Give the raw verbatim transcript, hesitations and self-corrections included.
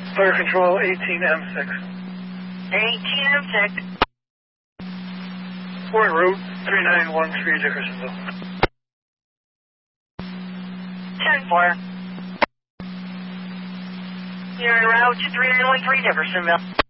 Fire Control eighteen M six. eighteen M six. Fort Route three nine one three Dickersonville. ten four. You're en route to three nine one three Dickersonville.